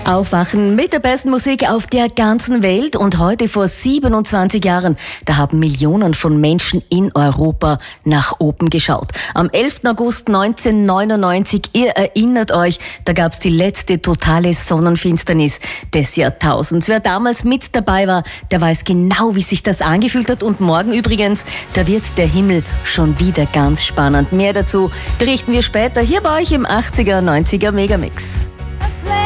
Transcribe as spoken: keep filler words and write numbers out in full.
Aufwachen mit der besten Musik auf der ganzen Welt. Und heute vor siebenundzwanzig Jahren, da haben Millionen von Menschen in Europa nach oben geschaut. Am elften August neunzehnhundertneunundneunzig, ihr erinnert euch, da gab's die letzte totale Sonnenfinsternis des Jahrtausends. Wer damals mit dabei war, der weiß genau, wie sich das angefühlt hat. Und morgen übrigens, da wird der Himmel schon wieder ganz spannend. Mehr dazu berichten wir später hier bei euch im achtziger, neunziger Megamix.